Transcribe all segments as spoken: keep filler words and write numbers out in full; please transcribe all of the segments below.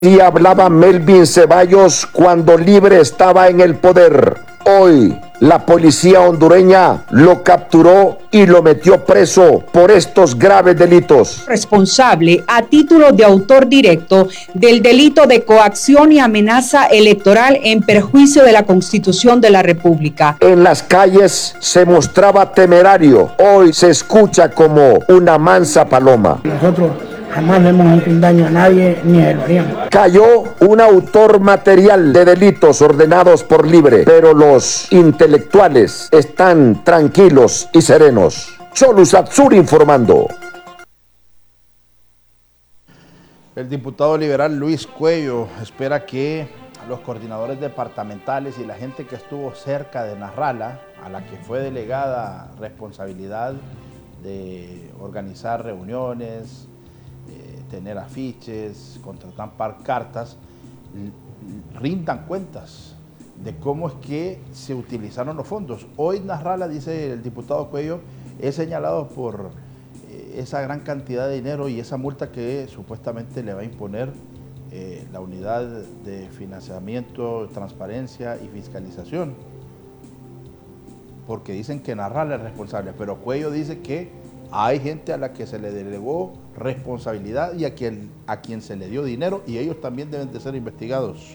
Y hablaba Melvin Ceballos cuando Libre estaba en el poder. Hoy, la policía hondureña lo capturó y lo metió preso por estos graves delitos. Responsable a título de autor directo del delito de coacción y amenaza electoral en perjuicio de la Constitución de la República. En las calles se mostraba temerario. Hoy se escucha como una mansa paloma. Nosotros jamás le hemos hecho un daño a nadie ni lo haríamos. Cayó un autor material de delitos ordenados por Libre, pero los intelectuales están tranquilos y serenos. Cholusat Sur informando. El diputado liberal Luis Cuello espera que los coordinadores departamentales y la gente que estuvo cerca de Narrala, a la que fue delegada responsabilidad de organizar reuniones, tener afiches, contratar cartas, rindan cuentas de cómo es que se utilizaron los fondos. Hoy Narrala, dice el diputado Cuello, es señalado por esa gran cantidad de dinero y esa multa que supuestamente le va a imponer eh, la unidad de financiamiento, transparencia y fiscalización. Porque dicen que Narrala es responsable, pero Cuello dice que hay gente a la que se le delegó responsabilidad y a quien, a quien se le dio dinero y ellos también deben de ser investigados.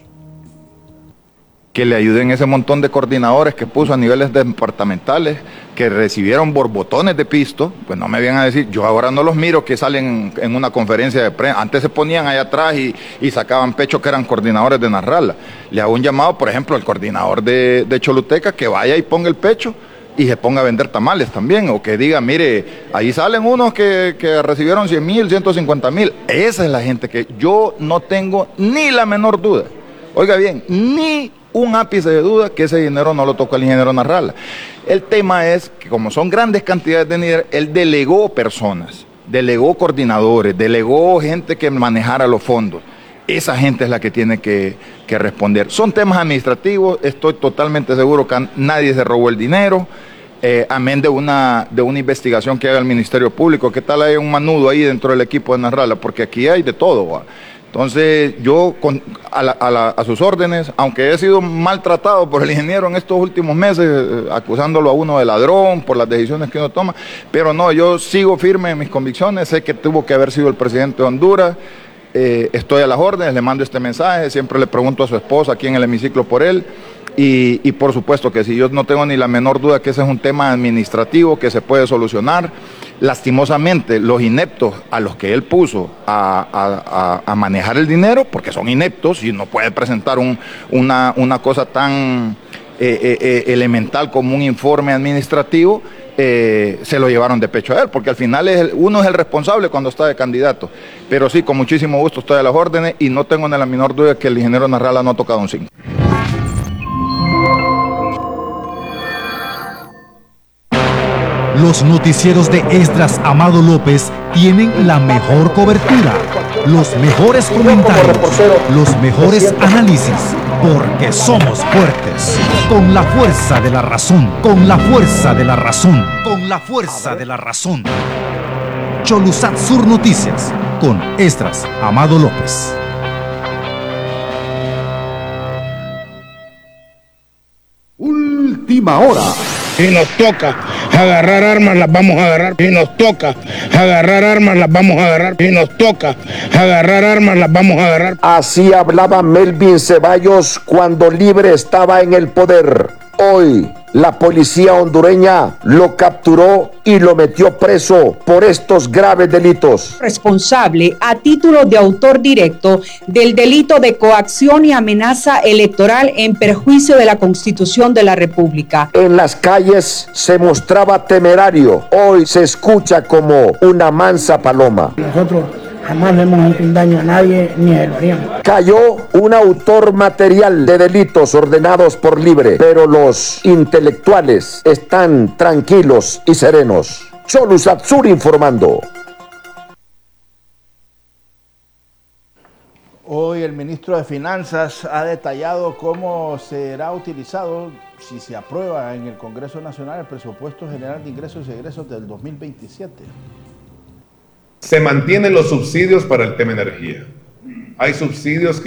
Que le ayuden ese montón de coordinadores que puso a niveles departamentales, que recibieron borbotones de pisto, pues no me vengan a decir, yo ahora no los miro que salen en una conferencia de prensa, antes se ponían allá atrás y, y sacaban pecho que eran coordinadores de Narrala. Le hago un llamado, por ejemplo, al coordinador de, de Choluteca, que vaya y ponga el pecho y se ponga a vender tamales también, o que diga, mire, ahí salen unos que, que recibieron cien mil, ciento cincuenta mil. Esa es la gente que yo no tengo ni la menor duda. Oiga bien, ni un ápice de duda que ese dinero no lo tocó el ingeniero Narrala. El tema es que como son grandes cantidades de dinero, él delegó personas, delegó coordinadores, delegó gente que manejara los fondos. Esa gente es la que tiene que, que responder. Son temas administrativos, estoy totalmente seguro que nadie se robó el dinero, eh, amén de una, de una investigación que haga el Ministerio Público. ¿Qué tal hay un manudo ahí dentro del equipo de Narrala? Porque aquí hay de todo, ¿va? Entonces yo con, a, la, a, la, a sus órdenes, aunque he sido maltratado por el ingeniero en estos últimos meses, eh, acusándolo a uno de ladrón por las decisiones que uno toma, pero no, yo sigo firme en mis convicciones, sé que tuvo que haber sido el presidente de Honduras. Eh, estoy a las órdenes, le mando este mensaje, siempre le pregunto a su esposa aquí en el hemiciclo por él y, y por supuesto que si yo no tengo ni la menor duda que ese es un tema administrativo que se puede solucionar. Lastimosamente los ineptos a los que él puso a, a, a, a manejar el dinero, porque son ineptos y no puede presentar un, una, una cosa tan eh, eh, eh, elemental como un informe administrativo, Eh, se lo llevaron de pecho a él, porque al final es el, uno es el responsable cuando está de candidato. Pero sí, con muchísimo gusto estoy a las órdenes y no tengo ni la menor duda que el ingeniero Narrala no ha tocado un cinco. Los noticieros de Esdras Amado López tienen la mejor cobertura, los mejores comentarios, los mejores análisis, porque somos fuertes, con la fuerza de la razón, con la fuerza de la razón, con la fuerza de la razón. Cholusat Sur Noticias, con Esdras Amado López. Última hora. Si nos toca agarrar armas, las vamos a agarrar. Si nos toca agarrar armas, las vamos a agarrar. Si nos toca agarrar armas, las vamos a agarrar. Así hablaba Melvin Ceballos cuando Libre estaba en el poder. Hoy, la policía hondureña lo capturó y lo metió preso por estos graves delitos. Responsable a título de autor directo del delito de coacción y amenaza electoral en perjuicio de la Constitución de la República. En las calles se mostraba temerario. Hoy se escucha como una mansa paloma. Nosotros jamás le hemos hecho un daño a nadie ni lo haríamos. Cayó un autor material de delitos ordenados por Libre, pero los intelectuales están tranquilos y serenos. Cholusat Sur informando. Hoy el ministro de Finanzas ha detallado cómo será utilizado, si se aprueba en el Congreso Nacional, el presupuesto general de ingresos y egresos del dos mil veintisiete. Se mantienen los subsidios para el tema energía. Hay subsidios